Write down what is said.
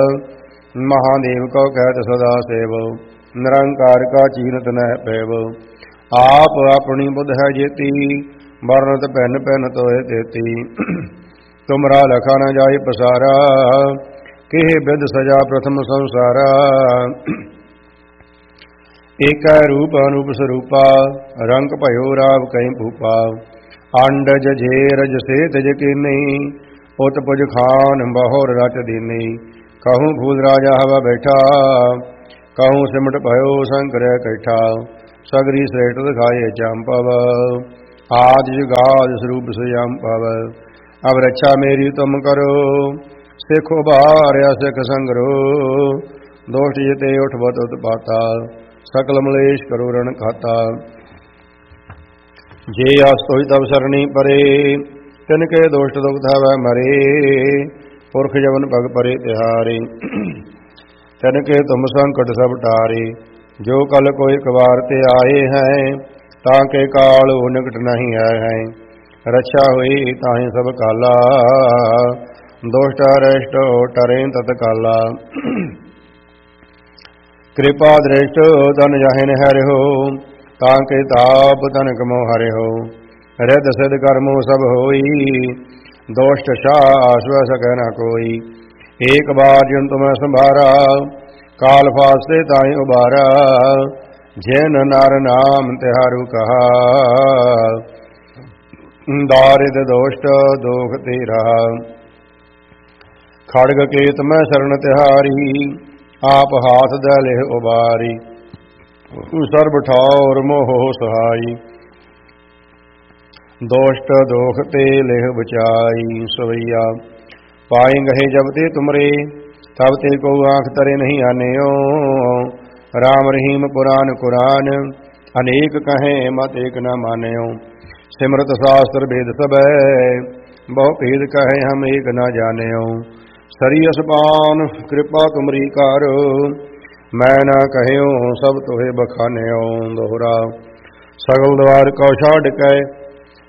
महादेव को कहत सदा सेव, निरंकार का चीरत न पैव। आप अपनी बुध है जेती, वर्णत पहन पहन तोय तेती। तुमरा लखा न जाय पसारा, के विद सजा प्रथम संसारा। एक रूप अनूप स्वरूपा, रंग भयो राव कहीं भूपा। अंडज झेरज से तज कीनी, उत पुज खान बहुर रच दीनी। कहूँ फूल राजा हवा बैठा, कहूँ सिमट भयो शंकर कैठा। सगरी श्रेष्ठ दिखाए चंपव, आदि जुगाद स्वरूप स्वयं पव। अब रक्षा मेरी तुम करो, सिख उबार सिख संगरो। दोष जिते उठबत उत्पाता, सकल मलेश करो रण खाता। जे आस तोहि तब सरणी परे, तिनके दोष्ट दुख वह मरे। पुरख जवन पग परे तिहारे, तिनके तुम संकट सब टारे। जो कल को एक बार ते आए हैं, ताके काल वो निकट नहीं आए हैं। रक्षा हुई ताहि सब काला, दोष्ट अरेष्ट टरे तत्काला। कृपा दृष्ट तन जाहिन हरि हो, ताके ताप तनक मोह हरे हो। हृद सिद्ध कर्मो सब होई, दोष्ट शाश्व सक न कोई। एक बार जिन तुम्हें संभारा, काल फास्ते ताहि उबारा। जैन नार नाम तिहारु कहा, दारिद दोष्ट दोख ते रहा। खड़ग केत में शरण तिहारी, आप हाथ दले उबारी। सर्ब ठाउर मोह सहाई, दोष्ट दोख ते लेह बचाई। सवैया पाए गहे जब ते तुमरे, तब ते को आँख तरे नहीं आनेओ। राम रहीम पुराण कुरान, अनेक कहें मत एक न मानेओ। सिमरत शास्त्र भेद सब, बहु भेद कहे हम एक न जानेओ। सरियस पान कृपा तुमरी कारो, मैं न कहो सब तोहे बखानेओ। दोहरा सगल द्वार को छाड़ कै,